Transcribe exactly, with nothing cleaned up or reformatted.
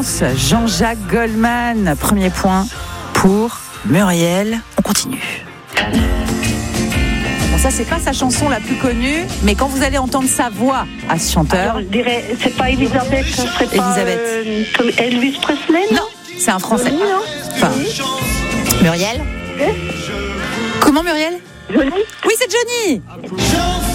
Jean-Jacques Goldman. Premier point pour Muriel. On continue. Bon, ça, c'est pas sa chanson la plus connue, mais quand vous allez entendre sa voix à ce chanteur. Alors, je dirais, c'est pas Elisabeth, ça serait pas Elisabeth. euh, Elvis Presley, non? Non, c'est un Français. Johnny, non? Enfin, Muriel. Eh Comment Muriel? Johnny? Oui, c'est Johnny.